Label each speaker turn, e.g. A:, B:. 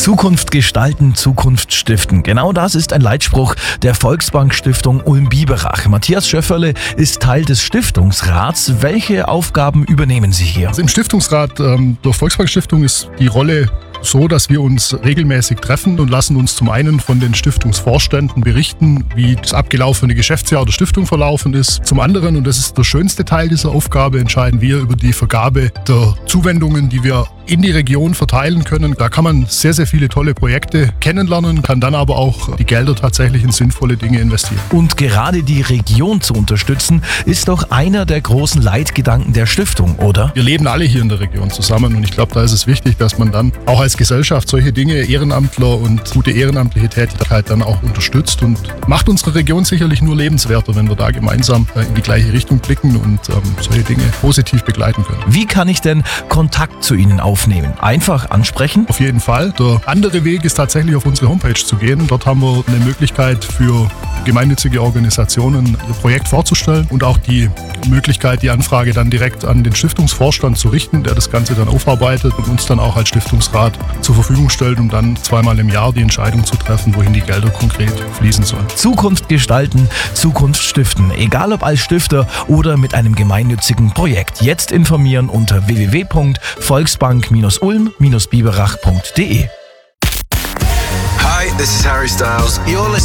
A: Zukunft gestalten, Zukunft stiften. Genau das ist ein Leitspruch der Volksbank Stiftung Ulm-Biberach. Matthias Schöfferle ist Teil des Stiftungsrats. Welche Aufgaben übernehmen Sie hier?
B: Also im Stiftungsrat der Volksbank Stiftung ist die Rolle so, dass wir uns regelmäßig treffen und lassen uns zum einen von den Stiftungsvorständen berichten, wie das abgelaufene Geschäftsjahr der Stiftung verlaufen ist. Zum anderen, und das ist der schönste Teil dieser Aufgabe, entscheiden wir über die Vergabe der Zuwendungen, die wir in die Region verteilen können. Da kann man sehr, sehr viele tolle Projekte kennenlernen, kann dann aber auch die Gelder tatsächlich in sinnvolle Dinge investieren.
A: Und gerade die Region zu unterstützen, ist doch einer der großen Leitgedanken der Stiftung, oder?
B: Wir leben alle hier in der Region zusammen und ich glaube, da ist es wichtig, dass man dann auch als Gesellschaft solche Dinge, Ehrenamtler und gute ehrenamtliche Tätigkeit dann auch unterstützt und macht unsere Region sicherlich nur lebenswerter, wenn wir da gemeinsam in die gleiche Richtung blicken und solche Dinge positiv begleiten können.
A: Wie kann ich denn Kontakt zu Ihnen aufnehmen? Einfach ansprechen?
B: Auf jeden Fall. Der andere Weg ist tatsächlich auf unsere Homepage zu gehen. Dort haben wir eine Möglichkeit für gemeinnützige Organisationen ihr Projekt vorzustellen und auch die Möglichkeit, die Anfrage dann direkt an den Stiftungsvorstand zu richten, der das Ganze dann aufarbeitet und uns dann auch als Stiftungsrat zur Verfügung stellt, um dann zweimal im Jahr die Entscheidung zu treffen, wohin die Gelder konkret fließen sollen.
A: Zukunft gestalten, Zukunft stiften. Egal ob als Stifter oder mit einem gemeinnützigen Projekt. Jetzt informieren unter www.volksbank-ulm-biberach.de.
C: Hi, this is Harry Styles. You're listening